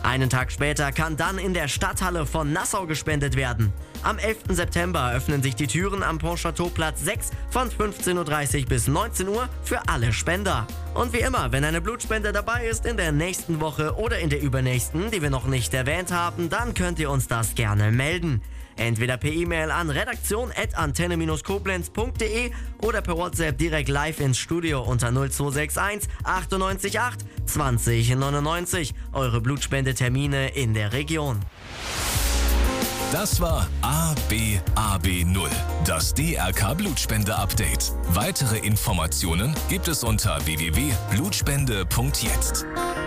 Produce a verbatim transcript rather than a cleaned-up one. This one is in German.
Einen Tag später kann dann in der Stadthalle von Nassau gespendet werden. Am elften September öffnen sich die Türen am Pont-Château-Platz sechs von fünfzehn Uhr dreißig bis neunzehn Uhr für alle Spender. Und wie immer, wenn eine Blutspende dabei ist in der nächsten Woche oder in der übernächsten, die wir noch nicht erwähnt haben, dann könnt ihr uns das gerne melden. Entweder per E-Mail an redaktion at antenne koblenz punkt de oder per WhatsApp direkt live ins Studio unter null zwei sechs eins achtundneunzig acht zwanzig neunundneunzig. Eure Blutspendetermine in der Region. Das war A B A B null, das D R K Blutspende-Update. Weitere Informationen gibt es unter w w w punkt blutspende punkt jetzt.